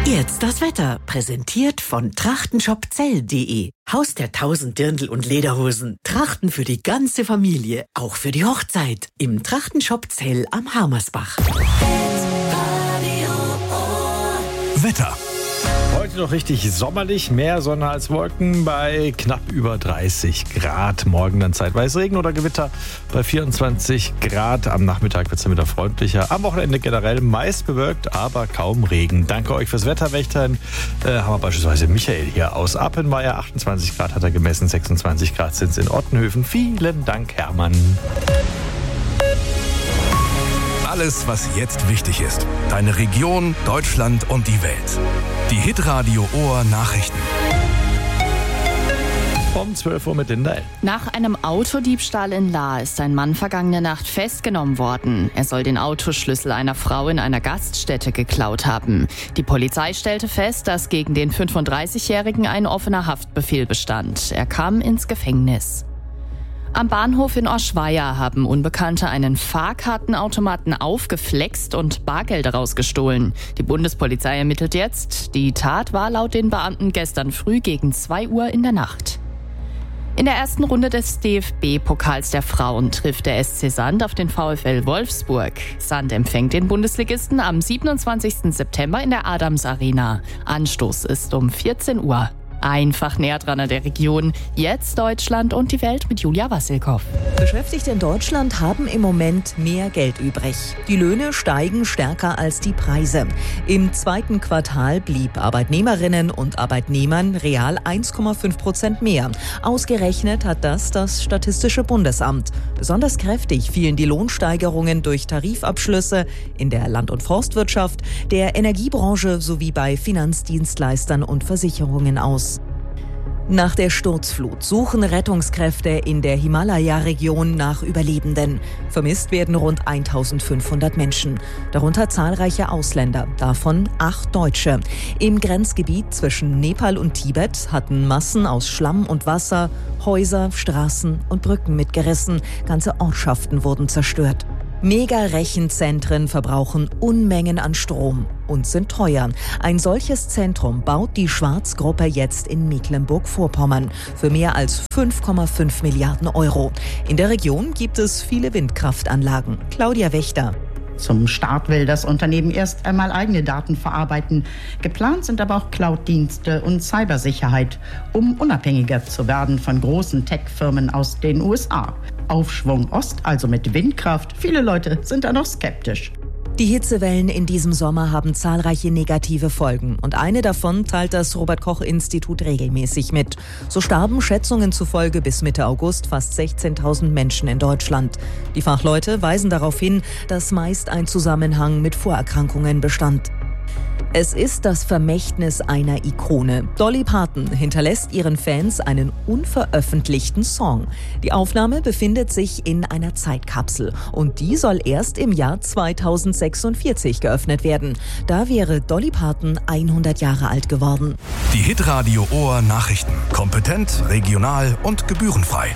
Jetzt das Wetter, präsentiert von trachtenshopzell.de. Haus der 1000 Dirndl und Lederhosen. Trachten für die ganze Familie, auch für die Hochzeit. Im Trachtenshop Zell am Harmersbach. Wetter. Heute noch richtig sommerlich, mehr Sonne als Wolken bei knapp über 30 Grad. Morgen dann zeitweise Regen oder Gewitter bei 24 Grad. Am Nachmittag wird es dann wieder freundlicher. Am Wochenende generell meist bewölkt, aber kaum Regen. Danke euch fürs Wetterwächtern. Haben wir beispielsweise Michael hier aus Appenweier. 28 Grad hat er gemessen, 26 Grad sind es in Ottenhöfen. Vielen Dank, Hermann. Alles, was jetzt wichtig ist. Deine Region, Deutschland und die Welt. Die Hitradio Ohr Nachrichten. Um 12 Uhr mit Linda L. Nach einem Autodiebstahl in Lahr ist ein Mann vergangene Nacht festgenommen worden. Er soll den Autoschlüssel einer Frau in einer Gaststätte geklaut haben. Die Polizei stellte fest, dass gegen den 35-Jährigen ein offener Haftbefehl bestand. Er kam ins Gefängnis. Am Bahnhof in Oschweier haben Unbekannte einen Fahrkartenautomaten aufgeflext und Bargeld rausgestohlen. Die Bundespolizei ermittelt jetzt. Die Tat war laut den Beamten gestern früh gegen 2 Uhr in der Nacht. In der ersten Runde des DFB-Pokals der Frauen trifft der SC Sand auf den VfL Wolfsburg. Sand empfängt den Bundesligisten am 27. September in der Adams Arena. Anstoß ist um 14 Uhr. Einfach näher dran an der Region. Jetzt Deutschland und die Welt mit Julia Wassilkow. Beschäftigte in Deutschland haben im Moment mehr Geld übrig. Die Löhne steigen stärker als die Preise. Im zweiten Quartal blieb Arbeitnehmerinnen und Arbeitnehmern real 1,5% mehr. Ausgerechnet hat das Statistische Bundesamt. Besonders kräftig fielen die Lohnsteigerungen durch Tarifabschlüsse in der Land- und Forstwirtschaft, der Energiebranche sowie bei Finanzdienstleistern und Versicherungen aus. Nach der Sturzflut suchen Rettungskräfte in der Himalaya-Region nach Überlebenden. Vermisst werden rund 1500 Menschen, darunter zahlreiche Ausländer, davon 8 Deutsche. Im Grenzgebiet zwischen Nepal und Tibet hatten Massen aus Schlamm und Wasser Häuser, Straßen und Brücken mitgerissen. Ganze Ortschaften wurden zerstört. Mega-Rechenzentren verbrauchen Unmengen an Strom und sind teuer. Ein solches Zentrum baut die Schwarz-Gruppe jetzt in Mecklenburg-Vorpommern für mehr als 5,5 Milliarden Euro. In der Region gibt es viele Windkraftanlagen. Claudia Wächter. Zum Start will das Unternehmen erst einmal eigene Daten verarbeiten. Geplant sind aber auch Cloud-Dienste und Cybersicherheit, um unabhängiger zu werden von großen Tech-Firmen aus den USA. Aufschwung Ost, also mit Windkraft. Viele Leute sind da noch skeptisch. Die Hitzewellen in diesem Sommer haben zahlreiche negative Folgen. Und eine davon teilt das Robert-Koch-Institut regelmäßig mit. So starben Schätzungen zufolge bis Mitte August fast 16.000 Menschen in Deutschland. Die Fachleute weisen darauf hin, dass meist ein Zusammenhang mit Vorerkrankungen bestand. Es ist das Vermächtnis einer Ikone. Dolly Parton hinterlässt ihren Fans einen unveröffentlichten Song. Die Aufnahme befindet sich in einer Zeitkapsel und die soll erst im Jahr 2046 geöffnet werden. Da wäre Dolly Parton 100 Jahre alt geworden. Die Hitradio Ohr Nachrichten. Kompetent, regional und gebührenfrei.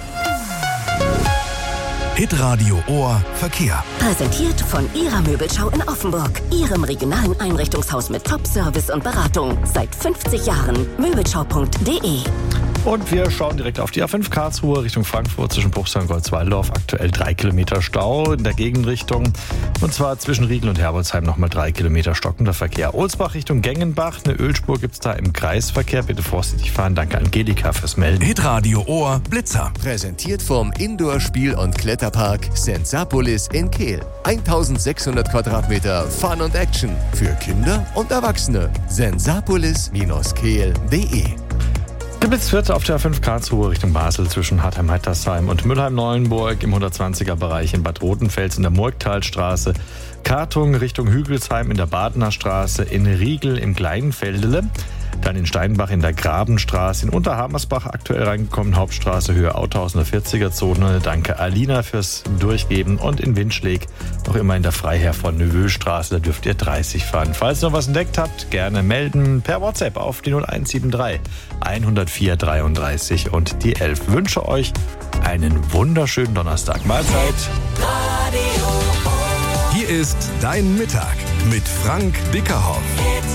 Hitradio Ohr Verkehr. Präsentiert von Ihrer Möbelschau in Offenburg. Ihrem regionalen Einrichtungshaus mit Top-Service und Beratung. Seit 50 Jahren. Möbelschau.de. Und wir schauen direkt auf die A5 Karlsruhe Richtung Frankfurt zwischen Bruchsal und Golzweildorf. Aktuell 3 Kilometer Stau in der Gegenrichtung. Und zwar zwischen Riegel und Herbolzheim nochmal 3 Kilometer stockender Verkehr. Ohlsbach Richtung Gengenbach. Eine Ölspur gibt es da im Kreisverkehr. Bitte vorsichtig fahren. Danke Angelika fürs Melden. Hitradio Ohr Blitzer. Präsentiert vom Indoor-Spiel- und Kletterpark Sensapolis in Kehl. 1600 Quadratmeter Fun und Action. Für Kinder und Erwachsene. Sensapolis-kehl.de. Der Blitz wird auf der A5 Karlsruhe Richtung Basel zwischen Hartheim-Heitersheim und Mülheim-Neuenburg im 120er-Bereich in Bad Rotenfels in der Murgtalstraße, Kartung Richtung Hügelsheim in der Badener Straße, in Riegel im Kleinfeldele, dann in Steinbach in der Grabenstraße, in Unterhamersbach aktuell reingekommen, Hauptstraße Höhe Authausen der 40er-Zone. Danke Alina fürs Durchgeben und in Windschläg noch immer in der Freiherr von Neveu-Straße, da dürft ihr 30 fahren. Falls ihr noch was entdeckt habt, gerne melden per WhatsApp auf die 0173 104 33 und die 11. Wünsche euch einen wunderschönen Donnerstag. Mahlzeit. Hier ist Dein Mittag mit Frank Dickerhoff.